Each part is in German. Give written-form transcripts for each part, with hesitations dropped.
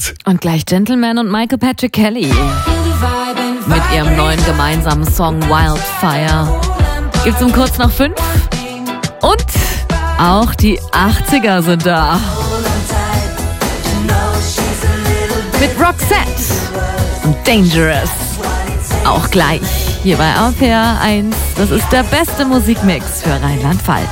Hit. Und gleich Gentleman und Michael Patrick Kelly mit ihrem neuen gemeinsamen Song Wildfire. Gibt's um kurz nach 5. Und auch die 80er sind da. Mit Roxette und Dangerous. Auch gleich hier bei RPR 1. Das ist der beste Musikmix für Rheinland-Pfalz.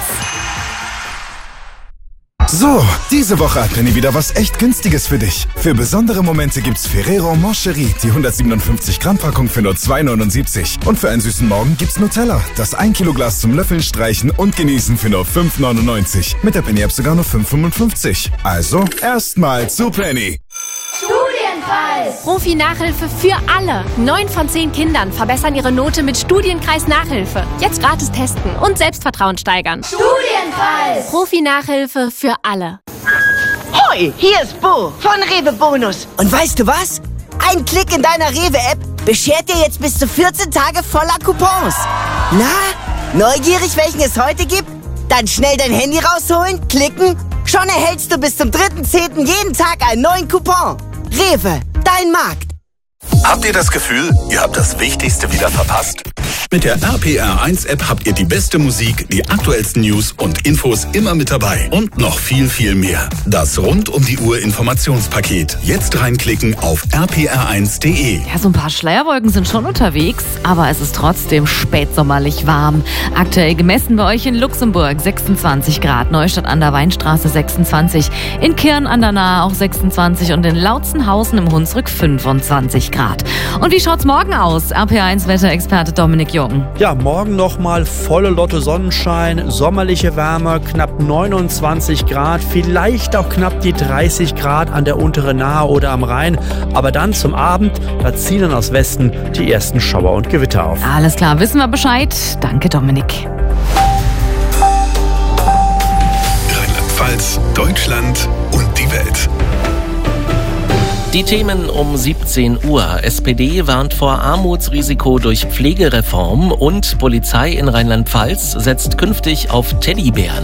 So, diese Woche hat Penny wieder was echt Günstiges für dich. Für besondere Momente gibt's Ferrero Moncherie, die 157 Gramm Packung für nur 2,79. Und für einen süßen Morgen gibt's Nutella, das 1 Kilo Glas zum Löffeln, Streichen und Genießen für nur 5,99. Mit der Penny App sogar nur 5,55. Also erstmal zu Penny. Studienkreis! Profi-Nachhilfe für alle. 9 von 10 Kindern verbessern ihre Note mit Studienkreis-Nachhilfe. Jetzt gratis testen und Selbstvertrauen steigern. Studienkreis! Profi-Nachhilfe für alle. Hoi, hier ist Bo von Rewe Bonus. Und weißt du was? Ein Klick in deiner Rewe-App beschert dir jetzt bis zu 14 Tage voller Coupons. Na, neugierig, welchen es heute gibt? Dann schnell dein Handy rausholen, klicken. Schon erhältst du bis zum 3.10. jeden Tag einen neuen Coupon. Rewe, dein Markt. Habt ihr das Gefühl, ihr habt das Wichtigste wieder verpasst? Mit der RPR 1 App habt ihr die beste Musik, die aktuellsten News und Infos immer mit dabei. Und noch viel, viel mehr. Das rund um die Uhr Informationspaket. Jetzt reinklicken auf rpr1.de. Ja, so ein paar Schleierwolken sind schon unterwegs, aber es ist trotzdem spätsommerlich warm. Aktuell gemessen bei euch in Luxemburg 26 Grad, Neustadt an der Weinstraße 26, in Kirn an der Nahe auch 26 und in Lautzenhausen im Hunsrück 25 Grad. Und wie schaut's morgen aus? RPR1 Wetterexperte Dominik Jung. Ja, morgen nochmal volle Lotte Sonnenschein, sommerliche Wärme, knapp 29 Grad, vielleicht auch knapp die 30 Grad an der unteren Nahe oder am Rhein. Aber dann zum Abend, da ziehen dann aus Westen die ersten Schauer und Gewitter auf. Alles klar, wissen wir Bescheid. Danke, Dominik. Rheinland-Pfalz, Deutschland und die Welt. Die Themen um 17 Uhr. SPD warnt vor Armutsrisiko durch Pflegereform und Polizei in Rheinland-Pfalz setzt künftig auf Teddybären.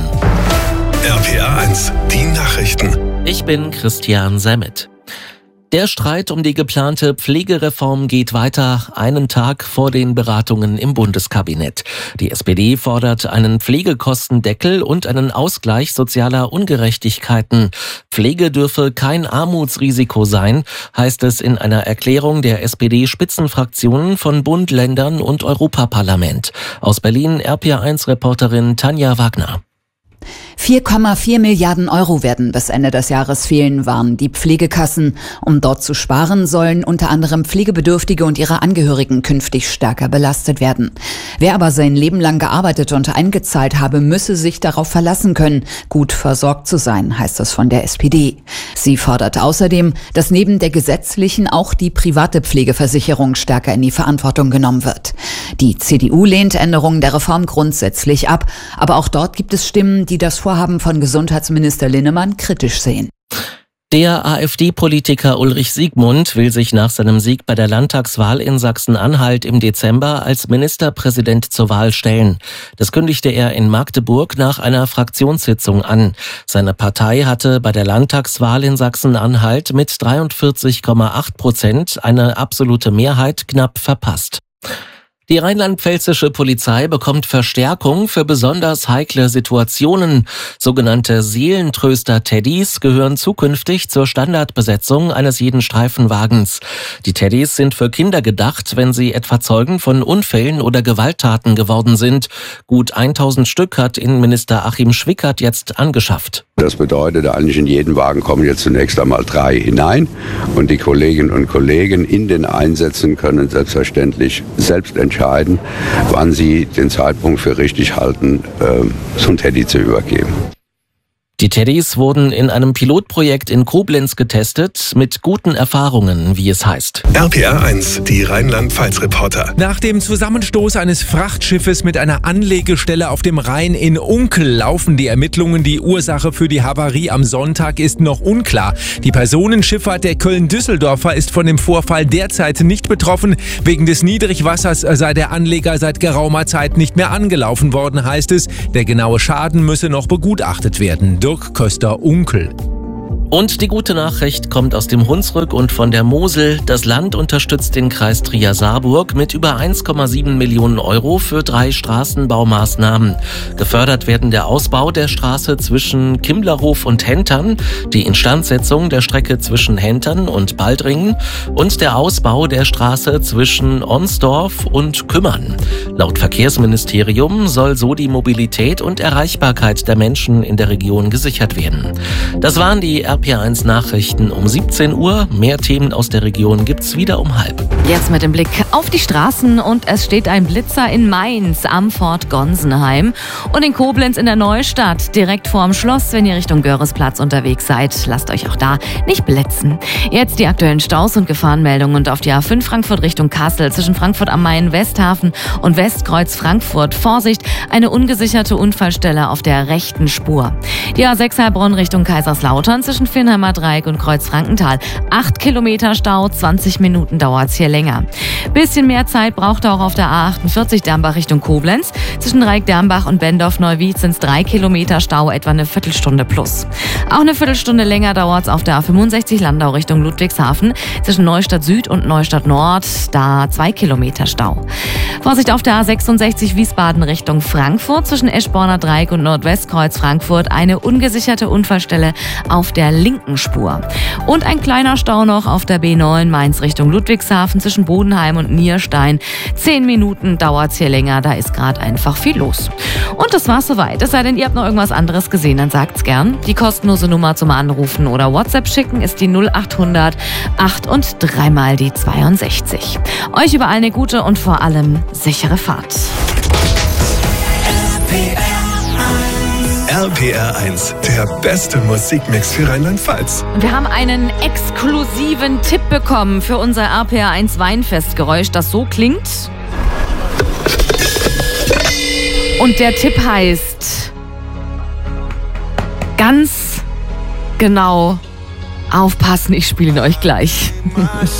RPR 1, die Nachrichten. Ich bin Christian Semmet. Der Streit um die geplante Pflegereform geht weiter, einen Tag vor den Beratungen im Bundeskabinett. Die SPD fordert einen Pflegekostendeckel und einen Ausgleich sozialer Ungerechtigkeiten. Pflege dürfe kein Armutsrisiko sein, heißt es in einer Erklärung der SPD-Spitzenfraktionen von Bund, Ländern und Europaparlament. Aus Berlin RPR1-Reporterin Tanja Wagner. 4,4 Milliarden Euro werden bis Ende des Jahres fehlen, warnen die Pflegekassen. Um dort zu sparen, sollen unter anderem Pflegebedürftige und ihre Angehörigen künftig stärker belastet werden. Wer aber sein Leben lang gearbeitet und eingezahlt habe, müsse sich darauf verlassen können, gut versorgt zu sein, heißt es von der SPD. Sie fordert außerdem, dass neben der gesetzlichen auch die private Pflegeversicherung stärker in die Verantwortung genommen wird. Die CDU lehnt Änderungen der Reform grundsätzlich ab, aber auch dort gibt es Stimmen, die das Vorhaben von Gesundheitsminister Linnemann kritisch sehen. Der AfD-Politiker Ulrich Siegmund will sich nach seinem Sieg bei der Landtagswahl in Sachsen-Anhalt im Dezember als Ministerpräsident zur Wahl stellen. Das kündigte er in Magdeburg nach einer Fraktionssitzung an. Seine Partei hatte bei der Landtagswahl in Sachsen-Anhalt mit 43,8% eine absolute Mehrheit knapp verpasst. Die rheinland-pfälzische Polizei bekommt Verstärkung für besonders heikle Situationen. Sogenannte Seelentröster-Teddys gehören zukünftig zur Standardbesetzung eines jeden Streifenwagens. Die Teddys sind für Kinder gedacht, wenn sie etwa Zeugen von Unfällen oder Gewalttaten geworden sind. Gut 1000 Stück hat Innenminister Achim Schwickert jetzt angeschafft. Das bedeutet, eigentlich in jeden Wagen kommen jetzt zunächst einmal 3 hinein. Und die Kolleginnen und Kollegen in den Einsätzen können selbstverständlich selbst entscheiden, wann sie den Zeitpunkt für richtig halten, so ein Teddy zu übergeben. Die Teddys wurden in einem Pilotprojekt in Koblenz getestet, mit guten Erfahrungen, wie es heißt. RPR 1, die Rheinland-Pfalz-Reporter. Nach dem Zusammenstoß eines Frachtschiffes mit einer Anlegestelle auf dem Rhein in Unkel laufen die Ermittlungen. Die Ursache für die Havarie am Sonntag ist noch unklar. Die Personenschifffahrt der Köln-Düsseldorfer ist von dem Vorfall derzeit nicht betroffen. Wegen des Niedrigwassers sei der Anleger seit geraumer Zeit nicht mehr angelaufen worden, heißt es. Der genaue Schaden müsse noch begutachtet werden. Dirk Köster-Unkel. Und die gute Nachricht kommt aus dem Hunsrück und von der Mosel. Das Land unterstützt den Kreis Trier-Saarburg mit über 1,7 Millionen Euro für 3 Straßenbaumaßnahmen. Gefördert werden der Ausbau der Straße zwischen Kimblerhof und Hentern, die Instandsetzung der Strecke zwischen Hentern und Baldringen und der Ausbau der Straße zwischen Onsdorf und Kümmern. Laut Verkehrsministerium soll so die Mobilität und Erreichbarkeit der Menschen in der Region gesichert werden. Das waren die RPR1 Nachrichten um 17 Uhr. Mehr Themen aus der Region gibt's wieder um 12:30. Jetzt mit dem Blick auf die Straßen und es steht ein Blitzer in Mainz am Fort Gonsenheim und in Koblenz in der Neustadt, direkt vorm Schloss, wenn ihr Richtung Görresplatz unterwegs seid. Lasst euch auch da nicht blitzen. Jetzt die aktuellen Staus und Gefahrenmeldungen und auf die A5 Frankfurt Richtung Kassel zwischen Frankfurt am Main, Westhafen und Westkreuz Frankfurt. Vorsicht, eine ungesicherte Unfallstelle auf der rechten Spur. Die A6 Heilbronn Richtung Kaiserslautern zwischen Vinnheimer Dreieck und Kreuz-Frankenthal. 8 Kilometer Stau, 20 Minuten dauert's hier länger. Bisschen mehr Zeit braucht auch auf der A48 Dambach Richtung Koblenz. Zwischen Dreieck-Dambach und Bendorf-Neuwied sind's 3 Kilometer Stau, etwa eine Viertelstunde plus. Auch eine Viertelstunde länger dauert's auf der A65 Landau Richtung Ludwigshafen. Zwischen Neustadt Süd und Neustadt Nord, da 2 Kilometer Stau. Vorsicht auf der A66 Wiesbaden Richtung Frankfurt. Zwischen Eschborner Dreieck und Nordwestkreuz Frankfurt eine ungesicherte Unfallstelle auf der linken Spur. Und ein kleiner Stau noch auf der B9 Mainz Richtung Ludwigshafen zwischen Bodenheim und Nierstein. 10 Minuten dauert's hier länger, da ist gerade einfach viel los. Und das war's soweit. Es sei denn, ihr habt noch irgendwas anderes gesehen, dann sagt's gern. Die kostenlose Nummer zum Anrufen oder WhatsApp schicken ist die 0800 8 und 3 mal die 62. Euch überall eine gute und vor allem sichere Fahrt. RPR1, der beste Musikmix für Rheinland-Pfalz. Und wir haben einen exklusiven Tipp bekommen für unser RPR1 Weinfestgeräusch, das so klingt. Und der Tipp heißt ganz genau aufpassen, ich spiele ihn euch gleich.